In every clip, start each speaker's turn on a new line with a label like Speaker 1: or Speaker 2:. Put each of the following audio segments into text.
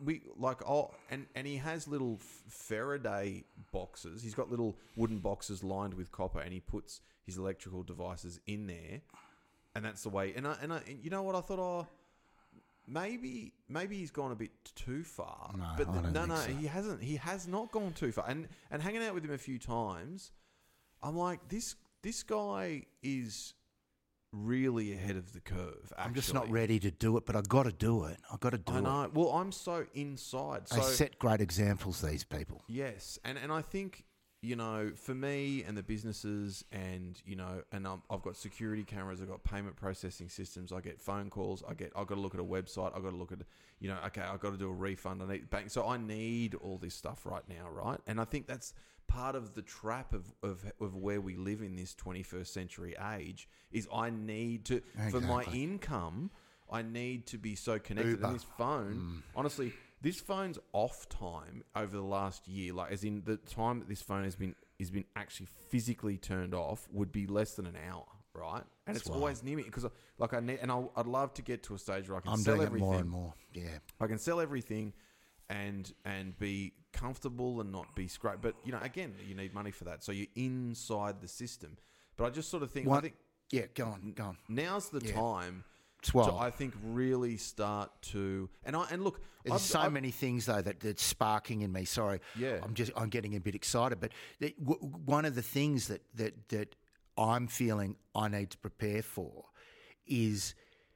Speaker 1: and he has little Faraday boxes. He's got little wooden boxes lined with copper, and he puts his electrical devices in there, and that's the way. And you know what I thought? Maybe he's gone a bit too far.
Speaker 2: No,
Speaker 1: but
Speaker 2: I don't think so.
Speaker 1: he hasn't. He has not gone too far. And hanging out with him a few times, I'm like, this guy is really ahead of the curve. Actually.
Speaker 2: I'm just not ready to do it, but I've got to do it. I've got to do it.
Speaker 1: I know. Well, I'm so inside.
Speaker 2: They set great examples, these people.
Speaker 1: Yes, and I think, you know, for me and the businesses, and you know, and I've got security cameras, I've got payment processing systems, I get phone calls, I've got to look at a website, I've got to look at, you know, okay, I've got to do a refund, I need bank, so I need all this stuff right now, right? And I think that's part of the trap of where we live in this 21st century age is I need to, for my income, I need to be so connected.
Speaker 2: Uber.
Speaker 1: And this phone, honestly, this phone's off time over the last year, like as in the time that this phone has been actually physically turned off would be less than an hour, right? And it's always near me because like I'd love to get to a stage where I can sell everything.
Speaker 2: I'm doing it more and more. Yeah,
Speaker 1: I can sell everything and be comfortable and not be scraped. But you know, again, you need money for that, so you're inside the system. But I just sort of think,
Speaker 2: go on.
Speaker 1: Now's the time.
Speaker 2: Well,
Speaker 1: to, I think, really start to and look.
Speaker 2: There's many things though that's sparking in me. Sorry, I'm getting a bit excited. But one of the things that I'm feeling I need to prepare for is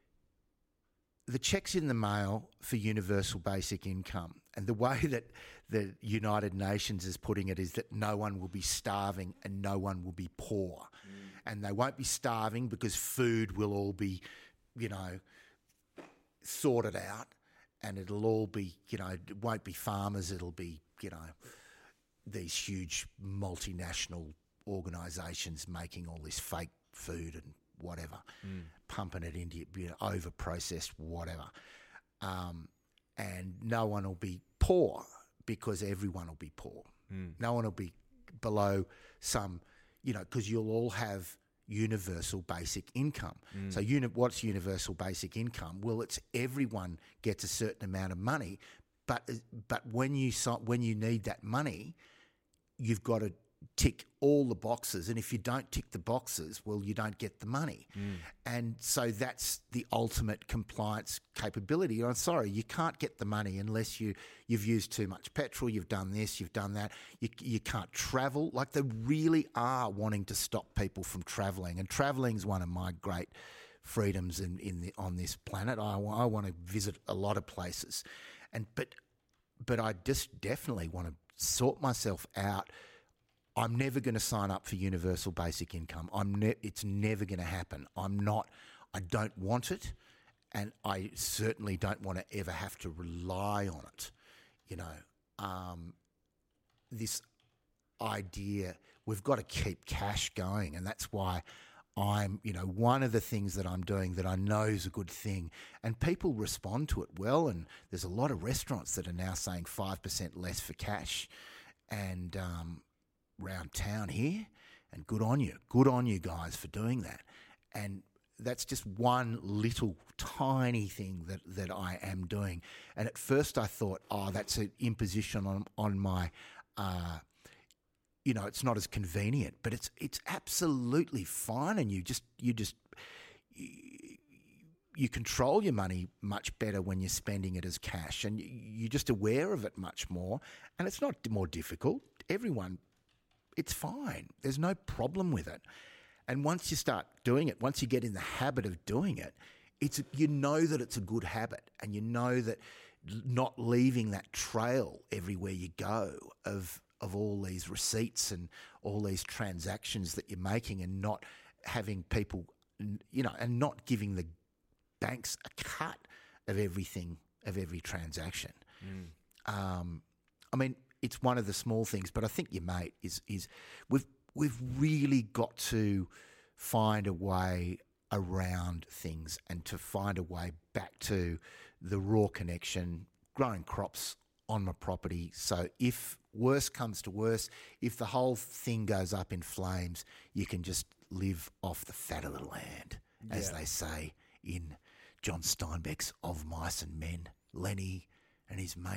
Speaker 2: the checks in the mail for universal basic income, and the way that the United Nations is putting it is that no one will be starving and no one will be poor, and they won't be starving because food will all be, you know, sorted out, and it'll all be, you know, it won't be farmers, it'll be, you know, these huge multinational organisations making all this fake food and whatever, pumping it into, you know, over-processed whatever. And no one will be poor because everyone will be poor. No one will be below some, you know, because you'll all have universal basic income. So what's universal basic income? Well, it's everyone gets a certain amount of money, but when you need that money, you've got to tick all the boxes, and if you don't tick the boxes, well, you don't get the money. And so that's the ultimate compliance capability. I'm sorry, you can't get the money unless you've used too much petrol, you've done this, you've done that. You can't travel. Like, they really are wanting to stop people from travelling, and travelling is one of my great freedoms on this planet. I want to visit a lot of places, but I just definitely want to sort myself out. I'm never going to sign up for universal basic income. It's never going to happen. I don't want it, and I certainly don't want to ever have to rely on it. You know, this idea, we've got to keep cash going, and that's why one of the things that I'm doing that I know is a good thing, and people respond to it well, and there's a lot of restaurants that are now saying 5% less for cash, and round town here, and good on you guys for doing that. And that's just one little tiny thing that I am doing. And at first I thought, that's an imposition on my, it's not as convenient, but it's absolutely fine. And you control your money much better when you're spending it as cash, and you're just aware of it much more. And it's not more difficult. It's fine. There's no problem with it. And once you start doing it, once you get in the habit of doing it, you know that it's a good habit, and you know that not leaving that trail everywhere you go of all these receipts and all these transactions that you're making, and not having people, and not giving the banks a cut of everything, of every transaction. I mean, it's one of the small things, but I think your mate is we've really got to find a way around things, and to find a way back to the raw connection, growing crops on my property. So if worse comes to worse, if the whole thing goes up in flames, you can just live off the fat of the land, as they say in John Steinbeck's Of Mice and Men. Lenny and his mate